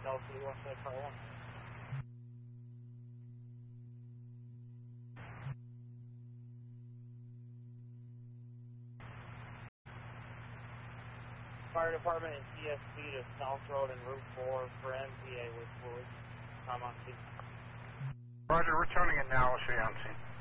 Delta, West Side Car 1. Fire Department and CSP to South Road and Route 4 for MTA with fluids. I'm on scene. Roger, returning it now. I'll see you on scene.